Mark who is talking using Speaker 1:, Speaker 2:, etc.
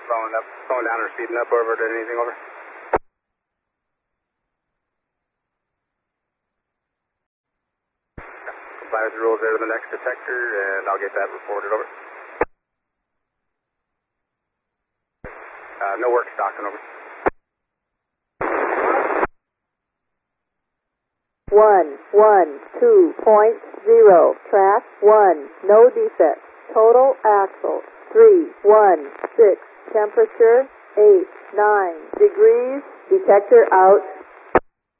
Speaker 1: slowing down or speeding up, over, did anything, over? Comply with the rules there to the next detector, and I'll get that reported, over. No work stocking, over.
Speaker 2: 112.0, track 1, no defects, total axle 316, temperature 8, 9 degrees, detector out.